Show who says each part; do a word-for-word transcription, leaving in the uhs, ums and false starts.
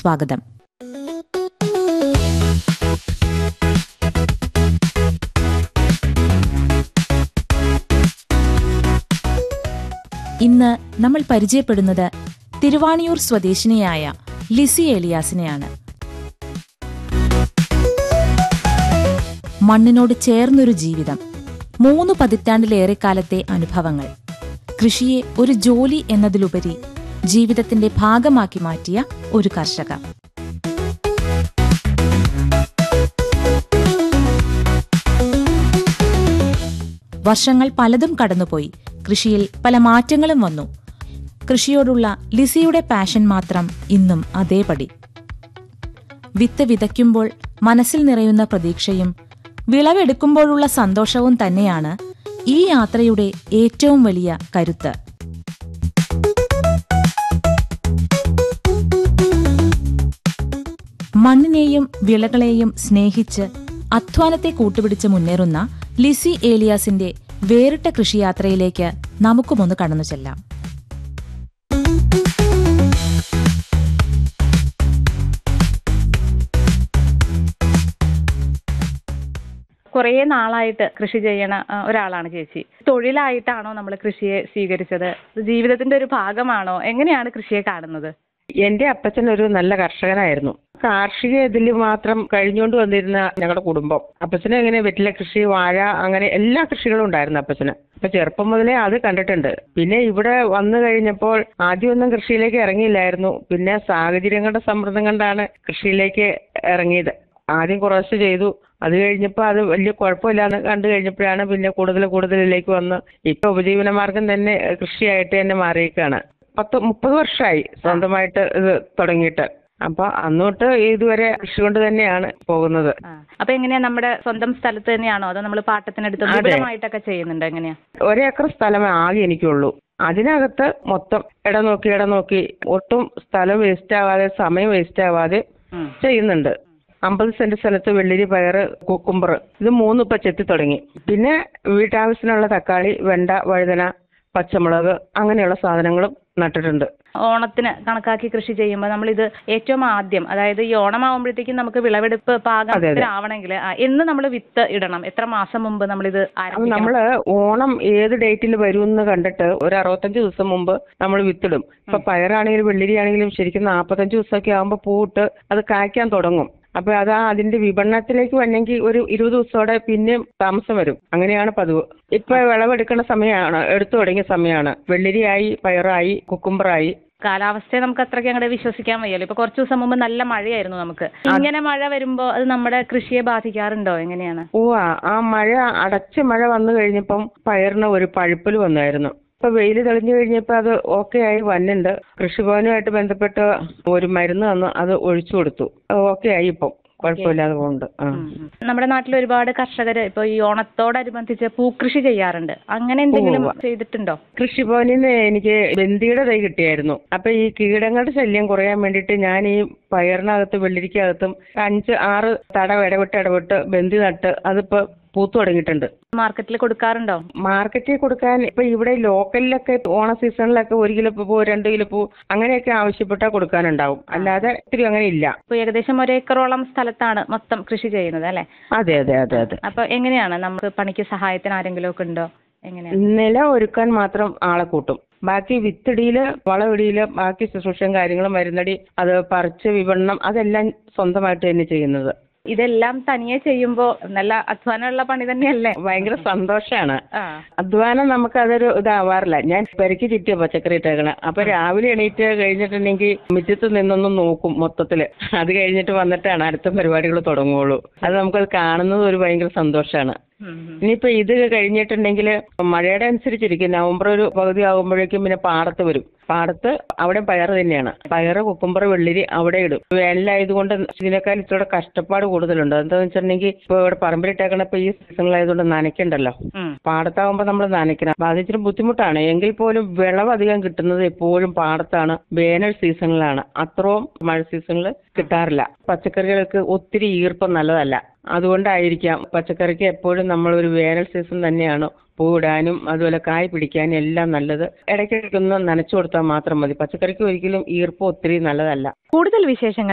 Speaker 1: സ്വാഗതം. ഇന്ന് നമ്മൾ പരിചയപ്പെടുന്നത് തിരുവാണിയൂർ സ്വദേശിനിയായ ലിസി ഏലിയാസിനെയാണ്. മണ്ണിനോട് ചേർന്നൊരു ജീവിതം, മൂന്ന് പതിറ്റാണ്ടിലേറെക്കാലത്തെ അനുഭവങ്ങൾ, കൃഷിയെ ഒരു ജോലി എന്നതിലുപരി ജീവിതത്തിന്റെ ഭാഗമാക്കി മാറ്റിയ ഒരു കർഷക. വർഷങ്ങൾ പലതും കടന്നുപോയി. കൃഷിയിൽ പല മാറ്റങ്ങളും വന്നു. കൃഷിയോടുള്ള ലിസിയുടെ പാഷൻ മാത്രം ഇന്നും അതേപടി. വിത്ത് വിതയ്ക്കുമ്പോൾ മനസ്സിൽ നിറയുന്ന പ്രതീക്ഷയും വിളവെടുക്കുമ്പോഴുള്ള സന്തോഷവും തന്നെയാണ് ഈ യാത്രയുടെ ഏറ്റവും വലിയ കരുത്ത്. മണ്ണിനെയും വിളകളെയും സ്നേഹിച്ച് അധ്വാനത്തെ കൂട്ടുപിടിച്ച് മുന്നേറുന്ന ലിസി ഏലിയാസിന്റെ വേറിട്ട കൃഷിയാത്രയിലേക്ക് നമുക്കുമൊന്ന് കടന്നു ചെല്ലാം.
Speaker 2: കുറേ നാളായിട്ട് കൃഷി ചെയ്യണ ഒരാളാണ് ചേച്ചി. തൊഴിലായിട്ടാണോ നമ്മൾ കൃഷിയെ സ്വീകരിച്ചത്? ജീവിതത്തിന്റെ ഒരു ഭാഗമാണോ? എങ്ങനെയാണ് കൃഷിയെ കാണുന്നത്?
Speaker 3: എന്റെ അപ്പച്ചൻ ഒരു നല്ല കർഷകനായിരുന്നു. കാർഷിക ഇതിൽ മാത്രം കഴിഞ്ഞുകൊണ്ട് വന്നിരുന്ന ഞങ്ങളുടെ കുടുംബം. അപ്പച്ചന് എങ്ങനെ വെറ്റില കൃഷി, വാഴ, അങ്ങനെ എല്ലാ കൃഷികളും ഉണ്ടായിരുന്നു അപ്പച്ചന്. അപ്പൊ ചെറുപ്പം മുതലേ അത് കണ്ടിട്ടുണ്ട്. പിന്നെ ഇവിടെ വന്നു കഴിഞ്ഞപ്പോൾ ആദ്യമൊന്നും കൃഷിയിലേക്ക് ഇറങ്ങിയില്ലായിരുന്നു. പിന്നെ സാഹചര്യങ്ങളുടെ സമ്മർദ്ദം കൊണ്ടാണ് കൃഷിയിലേക്ക് ഇറങ്ങിയത്. ആദ്യം കുറച്ച് ചെയ്തു. അത് കഴിഞ്ഞപ്പോൾ അത് വലിയ കുഴപ്പമില്ലാന്ന് കണ്ടു കഴിഞ്ഞപ്പോഴാണ് പിന്നെ കൂടുതൽ കൂടുതലിലേക്ക് വന്ന് ഇപ്പൊ ഉപജീവന മാർഗം തന്നെ കൃഷിയായിട്ട് തന്നെ മാറിയേക്കാണ്. പത്ത് മുപ്പത് വർഷമായി സ്വന്തമായിട്ട് ഇത് തുടങ്ങിയിട്ട്. അപ്പൊ അന്നോട്ട് ഇതുവരെ കൃഷി കൊണ്ട് തന്നെയാണ് പോകുന്നത്.
Speaker 2: അപ്പൊ എങ്ങനെയാ, നമ്മുടെ സ്വന്തം സ്ഥലത്ത് തന്നെയാണോ അതോ നമ്മൾ പാട്ടത്തിനെടുത്ത് വിപുലമായിട്ടൊക്കെ ചെയ്യുന്നുണ്ടോ? എങ്ങനെയാ?
Speaker 3: ഒരേക്കർ സ്ഥലമേ ആകെ എനിക്കുള്ളൂ. അതിനകത്ത് മൊത്തം ഇട നോക്കി ഇട നോക്കി ഒട്ടും സ്ഥലം വേസ്റ്റ് ആവാതെ സമയം വേസ്റ്റ് ആവാതെ ചെയ്യുന്നുണ്ട്. അമ്പത് സെന്റ് സ്ഥലത്ത് വെള്ളരി, പയറ്, കുക്കുംബർ, ഇത് മൂന്നും ഇപ്പൊ ചെത്തി തുടങ്ങി. പിന്നെ വീട്ടാവശ്യത്തിനുള്ള തക്കാളി, വെണ്ട, വഴുതന, പച്ചമുളക്, അങ്ങനെയുള്ള സാധനങ്ങളും നട്ടിട്ടുണ്ട്.
Speaker 2: ഓണത്തിന് കണക്കാക്കി കൃഷി ചെയ്യുമ്പോൾ നമ്മളിത് ഏറ്റവും ആദ്യം, അതായത് ഈ ഓണമാകുമ്പോഴത്തേക്കും നമുക്ക് വിളവെടുപ്പ് പാകത്തിലാവണമെങ്കിൽ എന്ന് നമ്മൾ വിത്ത് ഇടണം? എത്ര മാസം മുമ്പ് നമ്മളിത് ആരംഭിക്കണം?
Speaker 3: നമ്മള് ഓണം ഏത് ഡേറ്റിൽ വരും എന്ന് കണ്ടിട്ട് ഒരു അറുപത്തഞ്ച് ദിവസം മുമ്പ് നമ്മൾ വിത്തിടും. ഇപ്പൊ പയറാണെങ്കിലും വെള്ളരി ആണെങ്കിലും ശരിക്കും നാൽപ്പത്തഞ്ച് ദിവസമൊക്കെ ആകുമ്പോൾ പൂവിട്ട് അത് കായ്ക്കാൻ തുടങ്ങും. അപ്പൊ അതാ അതിന്റെ വിപണനത്തിലേക്ക് വന്നെങ്കിൽ ഒരു ഇരുപത് ദിവസത്തോടെ പിന്നെയും താമസം വരും. അങ്ങനെയാണ് പതിവ്. ഇപ്പൊ വിളവെടുക്കുന്ന സമയമാണ്, എടുത്തു തുടങ്ങിയ സമയമാണ്. വെള്ളരിയായി, പയറായി, കുക്കുംബറായി.
Speaker 2: കാലാവസ്ഥയെ നമുക്ക് അത്രയ്ക്ക് അങ്ങോട്ട് വിശ്വസിക്കാൻ വയ്യല്ലോ. ഇപ്പൊ കുറച്ചു ദിവസം മുമ്പ് നല്ല മഴയായിരുന്നു നമുക്ക്. ഇങ്ങനെ മഴ വരുമ്പോ അത് നമ്മുടെ കൃഷിയെ ബാധിക്കാറുണ്ടോ? എങ്ങനെയാണ്?
Speaker 3: ഓ ആ മഴ, അടച്ച മഴ വന്നു കഴിഞ്ഞപ്പം പയറിന് ഒരു പഴുപ്പൽ വന്നായിരുന്നു. ഇപ്പൊ വെയിൽ തെളിഞ്ഞു കഴിഞ്ഞപ്പോൾ അത് ഓക്കെ ആയി വന്നിട്ടുണ്ട്. കൃഷിഭവനുമായിട്ട് ബന്ധപ്പെട്ട് ഒരു മരുന്ന് തന്നു, അത് ഒഴിച്ചു കൊടുത്തു. ഓക്കെ ആയി, ഇപ്പം കുഴപ്പമില്ലാതെ പോകുന്നുണ്ട്.
Speaker 2: നമ്മുടെ നാട്ടിൽ ഒരുപാട് കർഷകര് ഇപ്പൊ ഈ ഓണത്തോടനുബന്ധിച്ച് പൂക്കൃഷി ചെയ്യാറുണ്ട്. അങ്ങനെ എന്തെങ്കിലും ചെയ്തിട്ടുണ്ടോ?
Speaker 3: കൃഷിഭവനിൽ നിന്ന് എനിക്ക് ബന്ദിയുടെ തൈ കിട്ടിയായിരുന്നു. അപ്പൊ ഈ കീടങ്ങളുടെ ശല്യം കുറയാൻ വേണ്ടിയിട്ട് ഞാൻ ഈ പയറിനകത്ത് വെള്ളരിക്കകത്തും അഞ്ച് ആറ് തടം ഇടവിട്ട് ഇടവിട്ട് ബന്ദി നട്ട് അതിപ്പോ പൂത്തു തുടങ്ങിയിട്ടുണ്ട്.
Speaker 2: മാർക്കറ്റിൽ കൊടുക്കാറുണ്ടോ?
Speaker 3: മാർക്കറ്റിൽ കൊടുക്കാൻ ഇപ്പൊ ഇവിടെ ലോക്കലിലൊക്കെ ഓണ സീസണിലൊക്കെ ഒരു കിലോ പൂ, രണ്ട് കിലോ പൂ, അങ്ങനെയൊക്കെ ആവശ്യപ്പെട്ടാൽ കൊടുക്കാനുണ്ടാവും. അല്ലാതെ ഇത്തിരി അങ്ങനെ ഇല്ല.
Speaker 2: ഇപ്പൊ ഏകദേശം ഒരേക്കറോളം സ്ഥലത്താണ് മൊത്തം കൃഷി ചെയ്യുന്നത് അല്ലെ?
Speaker 3: അതെ അതെ അതെ അതെ.
Speaker 2: അപ്പൊ എങ്ങനെയാണ്, നമുക്ക് പണിക്ക് സഹായത്തിന് ആരെങ്കിലും ഒക്കെ ഉണ്ടോ? എങ്ങനെയാണ്?
Speaker 3: നില ഒരുക്കാൻ മാത്രം ആളെ കൂട്ടും. ബാക്കി വിത്തിടിയില്, വളമിടിയില്, ബാക്കി ശുശ്രൂഷയും കാര്യങ്ങളും, മരുന്നടി, അത് പറിച്ച് വിപണനം, അതെല്ലാം സ്വന്തമായിട്ട് തന്നെ ചെയ്യുന്നത്.
Speaker 2: ഇതെല്ലാം തനിയെ ചെയ്യുമ്പോ നല്ല അധ്വാനമുള്ള പണി തന്നെയല്ലേ?
Speaker 3: ഭയങ്കര സന്തോഷാണ്. അധ്വാനം നമുക്ക് അതൊരു ഇതാവാറില്ല. ഞാൻ പെരക്കി ചുറ്റിയ പച്ചക്കറി ഇട്ടേക്കണേ. അപ്പൊ രാവിലെ എണീറ്റ് കഴിഞ്ഞിട്ടുണ്ടെങ്കിൽ മുറ്റത്ത് നിന്നൊന്ന് നോക്കും മൊത്തത്തില്. അത് കഴിഞ്ഞിട്ട് വന്നിട്ടാണ് അടുത്ത പരിപാടികൾ തുടങ്ങുള്ളൂ. അത് നമുക്കത് കാണുന്നത് ഒരു ഭയങ്കര സന്തോഷാണ്. ഇനിയിപ്പോ ഇത് കഴിഞ്ഞിട്ടുണ്ടെങ്കിൽ മഴയുടെ അനുസരിച്ചിരിക്കും. നവംബർ ഒരു പകുതി ആകുമ്പോഴേക്കും പിന്നെ പാടത്ത് വരും. പാടത്ത് അവിടെ പയറ് തന്നെയാണ്. പയറ്, കുക്കുംബർ, വെള്ളരി അവിടെ ഇടും. വേനലായതുകൊണ്ട് ഇതിനേക്കാൾ ഇച്ചിരി കഷ്ടപ്പാട് കൂടുതലുണ്ട്. എന്താണെന്ന് വെച്ചിട്ടുണ്ടെങ്കിൽ ഇപ്പൊ ഇവിടെ പറമ്പിലിട്ടേക്കണ ഇപ്പൊ ഈ സീസണിലായതുകൊണ്ട് നനയ്ക്കണ്ടല്ലോ. പാടത്താകുമ്പോൾ നമ്മൾ നനയ്ക്കണം. അപ്പൊ അതിച്ചിരി ബുദ്ധിമുട്ടാണ്. എങ്കിൽ പോലും വിളവ് അധികം കിട്ടുന്നത് എപ്പോഴും പാടത്താണ്, വേനൽ സീസണിലാണ്. അത്രയും മഴ സീസണിൽ കിട്ടാറില്ല. പച്ചക്കറികൾക്ക് ഒത്തിരി ഈർപ്പം നല്ലതല്ല. അതുകൊണ്ടായിരിക്കാം പച്ചക്കറിക്ക് എപ്പോഴും നമ്മളൊരു വേനൽ സീസൺ തന്നെയാണ് പൂവിടാനും അതുപോലെ കായ് പിടിക്കാനും എല്ലാം നല്ലത്. ഇടയ്ക്കിടയ്ക്കൊന്ന് നനച്ചു കൊടുത്താൽ മാത്രം മതി. പച്ചക്കറിക്ക് ഒരിക്കലും ഈർപ്പം ഒത്തിരി നല്ലതല്ല.
Speaker 2: കൂടുതൽ വിശേഷങ്ങൾ